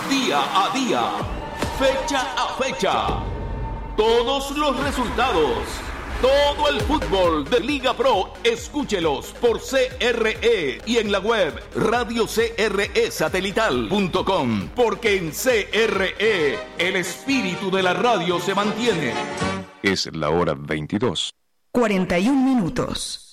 día a día, fecha a fecha. Todos los resultados, todo el fútbol de Liga Pro, escúchelos por CRE y en la web radiocresatelital.com, porque en CRE el espíritu de la radio se mantiene. Es la hora 22:41 minutos.